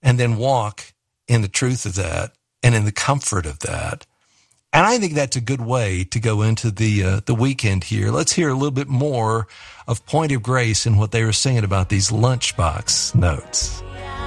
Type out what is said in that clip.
and then walk in the truth of that and in the comfort of that. And I think that's a good way to go into the weekend here. Let's hear a little bit more of Point of Grace and what they were saying about these lunchbox notes.